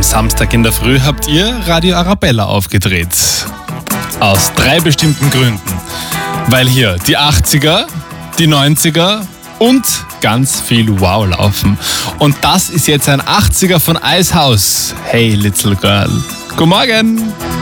Samstag in der Früh habt ihr Radio Arabella aufgedreht. Aus 3 bestimmten Gründen. Weil hier die 80er, die 90er und ganz viel Wow laufen. Und das ist jetzt ein 80er von Icehouse. Hey Little Girl. Guten Morgen.